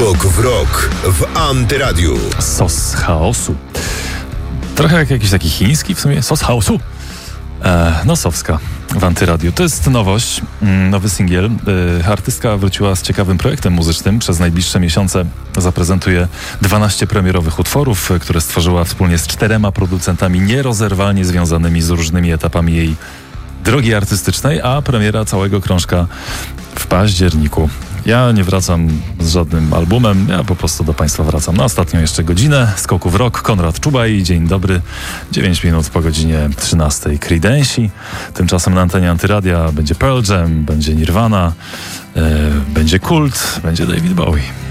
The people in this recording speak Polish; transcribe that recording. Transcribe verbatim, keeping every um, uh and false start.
Skok w rok w Antyradiu. Sos chaosu. Trochę jak jakiś taki chiński w sumie. Sos chaosu. E, Nosowska w Antyradiu. To jest nowość, nowy singiel. E, artystka wróciła z ciekawym projektem muzycznym. Przez najbliższe miesiące zaprezentuje dwanaście premierowych utworów, które stworzyła wspólnie z czterema producentami nierozerwalnie związanymi z różnymi etapami jej drogi artystycznej, a premiera całego krążka w październiku. Ja nie wracam z żadnym albumem, ja po prostu do Państwa wracam na ostatnią jeszcze godzinę Skoku w Rok. Konrad Czubaj, dzień dobry. dziewięć minut po godzinie trzynastej Creedensi. Tymczasem na antenie Antyradia będzie Pearl Jam, będzie Nirvana, yy, będzie Kult, będzie David Bowie.